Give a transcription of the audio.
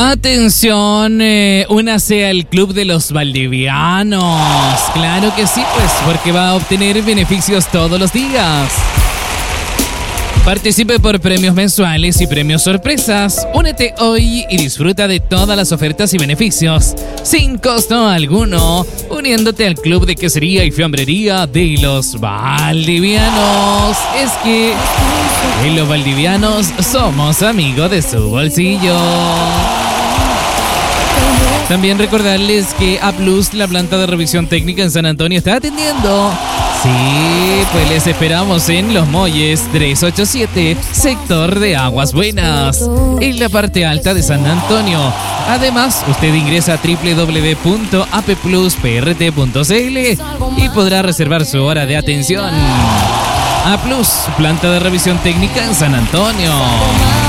Atención, únase al Club de los Valdivianos. Claro que sí, pues, porque va a obtener beneficios todos los días. Participe por premios mensuales y premios sorpresas. Únete hoy y disfruta de todas las ofertas y beneficios sin costo alguno, uniéndote al Club de Quesería y Fiambrería de los Valdivianos. Es que en los Valdivianos somos amigos de su bolsillo. También recordarles que A Plus, la planta de revisión técnica en San Antonio, está atendiendo. Sí, pues les esperamos en Los Molles 387, sector de Aguas Buenas, en la parte alta de San Antonio. Además, usted ingresa a www.applusprt.cl y podrá reservar su hora de atención. A Plus, planta de revisión técnica en San Antonio.